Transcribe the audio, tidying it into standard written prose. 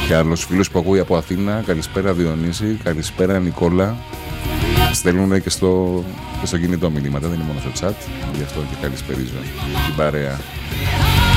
Και άλλος φίλος που ακούει από Αθήνα, καλησπέρα Διονύση, καλησπέρα Νικόλα. Στέλνουν και στο κινητό μηνύματα, δεν είναι μόνο στο chat. Γι' αυτό και καλησπερίζω την παρέα.